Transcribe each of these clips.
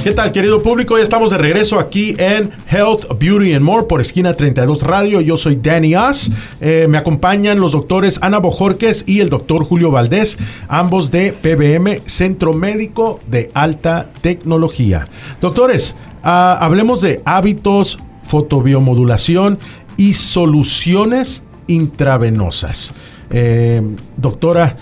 ¿Qué tal, querido público? Ya estamos de regreso aquí en Health, Beauty and More por Esquina 32 Radio. Yo soy Danny Oz. Me acompañan los doctores Ana Bojorquez y el doctor Julio Valdés, ambos de PBM, Centro Médico de Alta Tecnología. Doctores, hablemos de hábitos, fotobiomodulación y soluciones intravenosas. Doctora,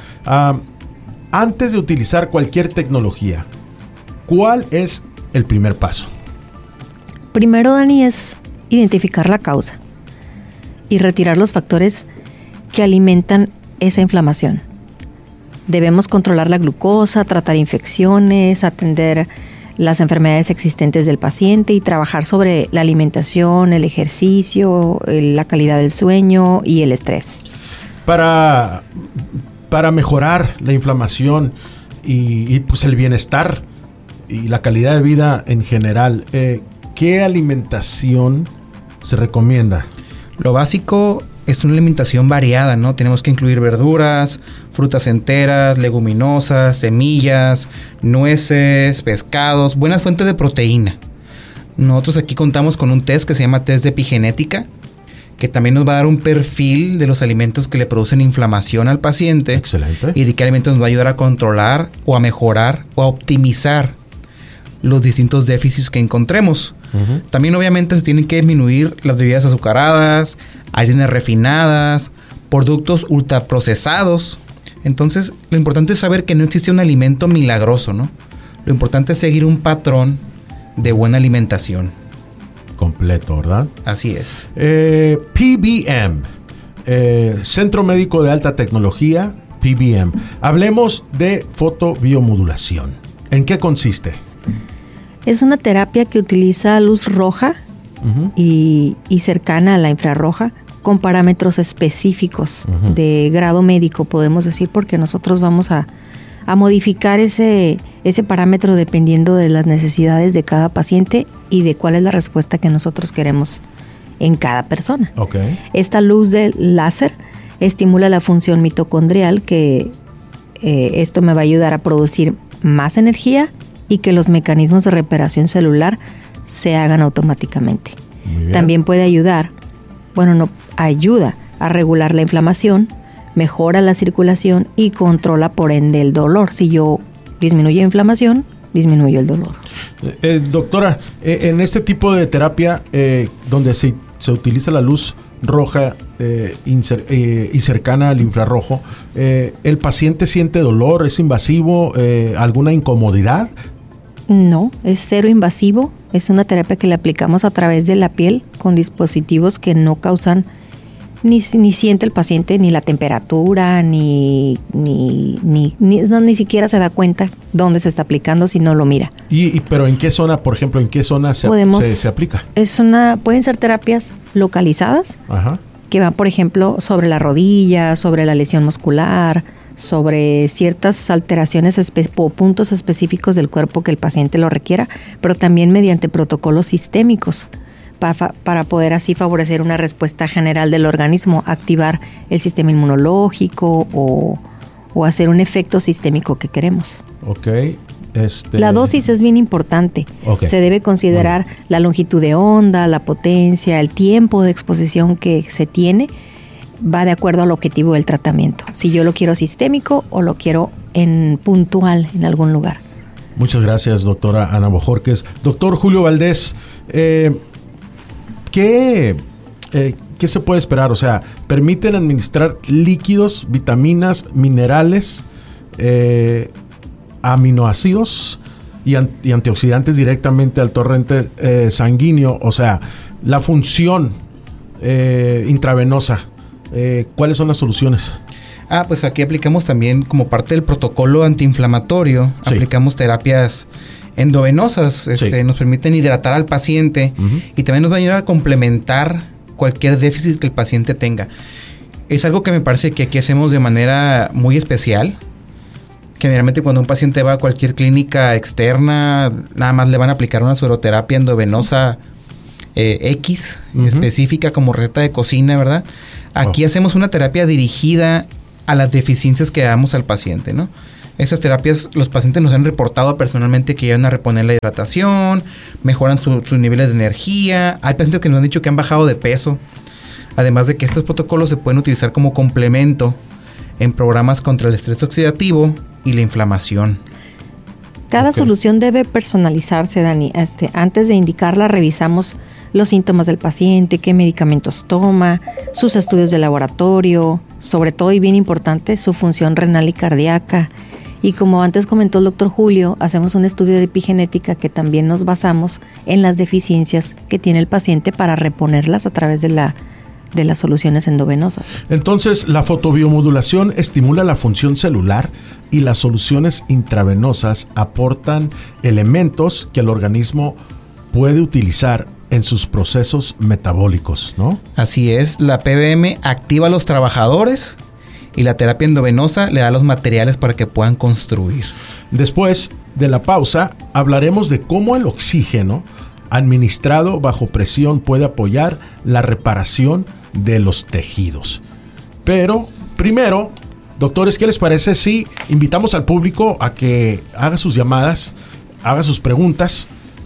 antes de utilizar cualquier tecnología, ¿cuál es el primer paso? Primero, Dani, es identificar la causa y retirar los factores que alimentan esa inflamación. Debemos controlar la glucosa, tratar infecciones, atender las enfermedades existentes del paciente y trabajar sobre la alimentación, el ejercicio, la calidad del sueño y el estrés. Para mejorar la inflamación y pues el bienestar y la calidad de vida en general, ¿qué alimentación se recomienda? Lo básico es una alimentación variada, ¿no? Tenemos que incluir verduras, frutas enteras, leguminosas, semillas, nueces, pescados, buenas fuentes de proteína. Nosotros aquí contamos con un test que se llama test de epigenética, que también nos va a dar un perfil de los alimentos que le producen inflamación al paciente. Excelente. Y de qué alimentos nos va a ayudar a controlar o a mejorar o a optimizar los distintos déficits que encontremos. Uh-huh. También obviamente se tienen que disminuir las bebidas azucaradas, harinas refinadas, productos ultraprocesados. Entonces, lo importante es saber que no existe un alimento milagroso, ¿no? Lo importante es seguir un patrón de buena alimentación. Completo, ¿verdad? Así es. PBM, Centro Médico de Alta Tecnología, PBM. Hablemos de fotobiomodulación. ¿En qué consiste? Es una terapia que utiliza luz roja y cercana a la infrarroja con parámetros específicos de grado médico, podemos decir, porque nosotros vamos a modificar ese parámetro dependiendo de las necesidades de cada paciente y de cuál es la respuesta que nosotros queremos en cada persona. Okay. Esta luz del láser estimula la función mitocondrial, que esto me va a ayudar a producir más energía y que los mecanismos de reparación celular se hagan automáticamente. También puede ayuda a regular la inflamación, mejora la circulación y controla por ende el dolor. Si yo disminuyo la inflamación, disminuyo el dolor. Doctora, en este tipo de terapia donde se utiliza la luz roja y cercana al infrarrojo, ¿el paciente siente dolor? ¿Es invasivo? ¿Alguna incomodidad? No, es cero invasivo. Es una terapia que le aplicamos a través de la piel con dispositivos que no causan ni siente el paciente ni la temperatura, ni siquiera se da cuenta dónde se está aplicando si no lo mira. Pero ¿en qué zona, por ejemplo, se aplica? Pueden ser terapias localizadas. Ajá. Que van, por ejemplo, sobre la rodilla, sobre la lesión muscular, sobre ciertas alteraciones o puntos específicos del cuerpo que el paciente lo requiera, pero también mediante protocolos sistémicos para poder así favorecer una respuesta general del organismo, activar el sistema inmunológico o hacer un efecto sistémico que queremos. Okay. La dosis es bien importante. Okay. Se debe considerar la longitud de onda, la potencia, el tiempo de exposición que se tiene. Va de acuerdo al objetivo del tratamiento. Si yo lo quiero sistémico o lo quiero puntual en algún lugar. Muchas gracias, doctora Ana Bojorquez. Doctor Julio Valdés, ¿qué se puede esperar? O sea, ¿permiten administrar líquidos, vitaminas, minerales, aminoácidos y antioxidantes directamente al torrente sanguíneo? O sea, la función intravenosa. ¿Cuáles son las soluciones? Pues aquí aplicamos también, como parte del protocolo antiinflamatorio, sí, aplicamos terapias endovenosas. Sí. Nos permiten hidratar al paciente y también nos va a ayudar a complementar cualquier déficit que el paciente tenga. Es algo que me parece que aquí hacemos de manera muy especial. Generalmente cuando un paciente va a cualquier clínica externa, nada más le van a aplicar una sueroterapia endovenosa específica como receta de cocina, Aquí hacemos una terapia dirigida a las deficiencias que damos al paciente, ¿no? Esas terapias, los pacientes nos han reportado personalmente que ayudan a reponer la hidratación, mejoran sus niveles de energía. Hay pacientes que nos han dicho que han bajado de peso. Además de que estos protocolos se pueden utilizar como complemento en programas contra el estrés oxidativo y la inflamación. Cada solución debe personalizarse, Dani. Antes de indicarla, revisamos los síntomas del paciente, qué medicamentos toma, sus estudios de laboratorio, sobre todo y bien importante, su función renal y cardíaca. Y como antes comentó el doctor Julio, hacemos un estudio de epigenética que también nos basamos en las deficiencias que tiene el paciente para reponerlas a través de las soluciones endovenosas. Entonces, la fotobiomodulación estimula la función celular y las soluciones intravenosas aportan elementos que el organismo puede utilizar en sus procesos metabólicos, ¿no? Así es, la PBM activa a los trabajadores y la terapia endovenosa le da los materiales para que puedan construir. Después de la pausa, hablaremos de cómo el oxígeno administrado bajo presión puede apoyar la reparación de los tejidos. Pero primero, doctores, ¿qué les parece si invitamos al público a que haga sus llamadas, haga sus preguntas?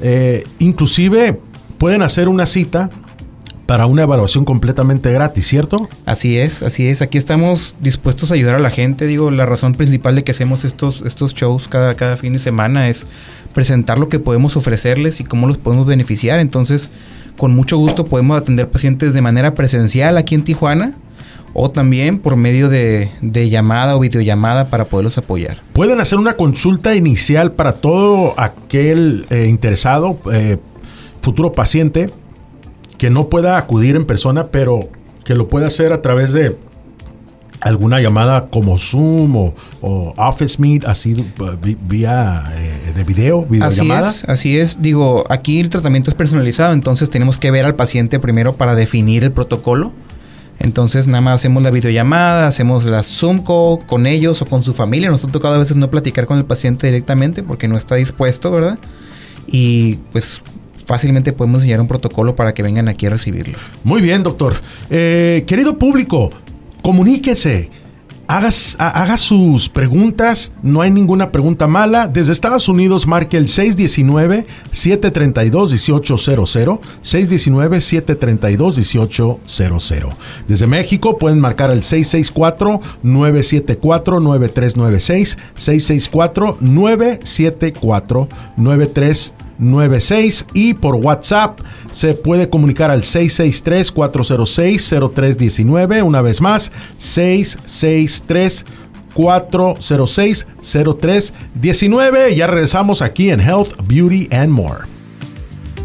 Inclusive pueden hacer una cita para una evaluación completamente gratis, ¿cierto? Así es. Aquí estamos dispuestos a ayudar a la gente. Digo, la razón principal de que hacemos estos shows cada fin de semana es presentar lo que podemos ofrecerles y cómo los podemos beneficiar. Entonces, con mucho gusto podemos atender pacientes de manera presencial aquí en Tijuana o también por medio de llamada o videollamada para poderlos apoyar. Pueden hacer una consulta inicial para todo aquel interesado, futuro paciente, que no pueda acudir en persona, pero que lo pueda hacer a través de alguna llamada como Zoom o Office Meet, así vía de videollamada. Así es. Digo, aquí el tratamiento es personalizado, entonces tenemos que ver al paciente primero para definir el protocolo. Entonces nada más hacemos la videollamada, hacemos la Zoom call con ellos o con su familia. Nos ha tocado a veces no platicar con el paciente directamente porque no está dispuesto, ¿verdad? Y pues fácilmente podemos enseñar un protocolo para que vengan aquí a recibirlo. Muy bien, doctor. Querido público, comuníquese. Haga sus preguntas. No hay ninguna pregunta mala. Desde Estados Unidos, marque el 619-732-1800. 619-732-1800. Desde México pueden marcar el 664-974-9396. 664-974-9396. Y por WhatsApp se puede comunicar al 663-406-0319. Una vez más, 663-406-0319. Ya regresamos aquí en Health, Beauty and More.